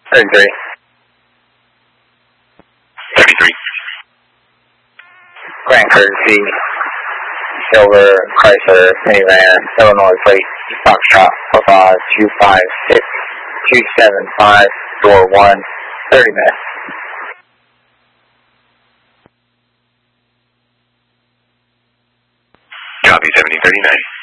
33. 73. Grand Courtesy, Silver, Chrysler, minivan, Illinois plate, Foxtrot, 45256, 275, door 1, 30 minutes. Copy, 7039.